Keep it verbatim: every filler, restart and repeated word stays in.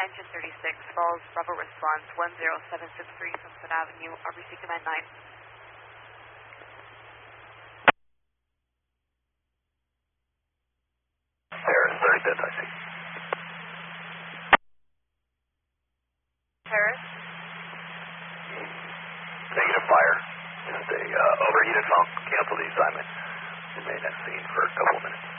engine thirty-six, falls Bravo response one zero seven six three Sunset Avenue, R B C command nine. Paris, thirty-fifth, I see. Paris? Negative fire. Just a uh, overheated pump. Cancel the assignment. Remain at scene for a couple of minutes.